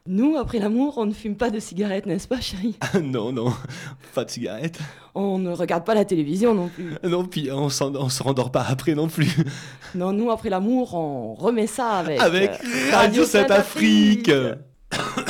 Nous, après l'amour, on ne fume pas de cigarettes, n'est-ce pas, chérie? Ah non, non, pas de cigarette. On ne regarde pas la télévision non plus. Non, puis on se rendort pas après non plus. Non, nous, après l'amour, on remet ça avec Avec Radio Radio Sainte-Afrique. Sainte-Afrique.